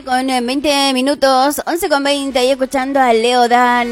con 20 minutos, 11 con 20, y escuchando a Leo Dan.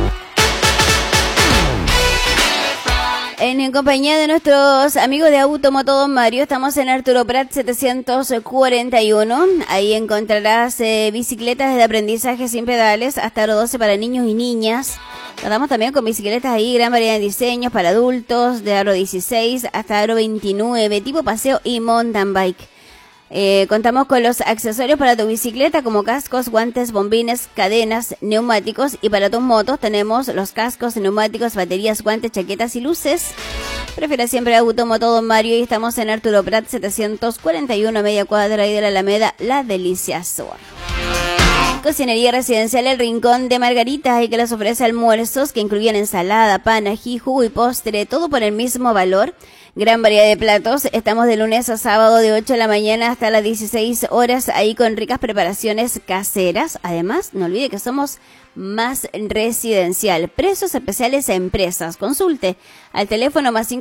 En compañía de nuestros amigos de Automoto Don Mario, estamos en Arturo Prat 741. Ahí encontrarás bicicletas de aprendizaje sin pedales, hasta aro 12 para niños y niñas. Contamos también con bicicletas ahí, gran variedad de diseños para adultos, de aro 16 hasta aro 29, tipo paseo y mountain bike. Contamos con los accesorios para tu bicicleta como cascos, guantes, bombines, cadenas, neumáticos, y para tus motos tenemos los cascos, neumáticos, baterías, guantes, chaquetas y luces. Prefiere siempre Automoto Don Mario y estamos en Arturo Prat 741, media cuadra y de la Alameda La Delicia Sur. Cocinería Residencial El Rincón de Margarita, y que les ofrece almuerzos que incluyen ensalada, pan, ají, jugo y postre, todo por el mismo valor. Gran variedad de platos. Estamos de lunes a sábado de 8 de la mañana hasta las 16 horas, ahí con ricas preparaciones caseras. Además, no olvide que somos más residencial. Precios especiales a empresas. Consulte al teléfono más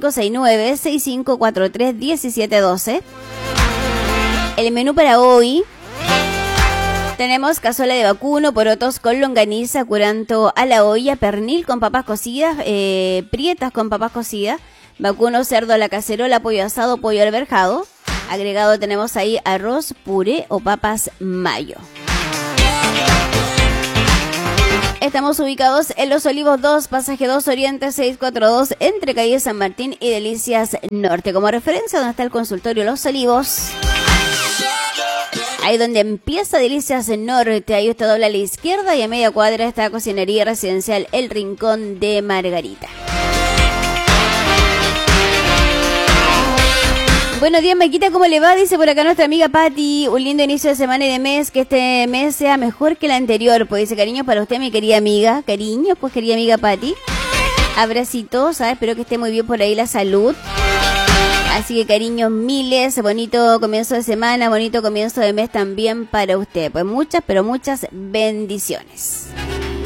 569-6543-1712. El menú para hoy: tenemos cazuela de vacuno, porotos con longaniza, curanto a la olla, pernil con papas cocidas, prietas con papas cocidas, vacuno, cerdo a la cacerola, pollo asado, pollo alberjado. Agregado tenemos ahí arroz, puré o papas mayo. Estamos ubicados en Los Olivos 2, pasaje 2 Oriente 642, entre calle San Martín y Delicias Norte. Como referencia, donde está el consultorio Los Olivos, ahí donde empieza Delicias Norte, ahí usted dobla a la izquierda y a media cuadra está Cocinería Residencial El Rincón de Margarita. Buenos días, Maquita, ¿cómo le va? Dice por acá nuestra amiga Patti, un lindo inicio de semana y de mes, que este mes sea mejor que el anterior. Pues dice, cariños para usted, mi querida amiga. Cariños, pues, querida amiga Patti. Abracitos, ¿sabes? Espero que esté muy bien por ahí la salud. Así que cariños miles, bonito comienzo de semana, bonito comienzo de mes también para usted. Pues muchas, pero muchas bendiciones.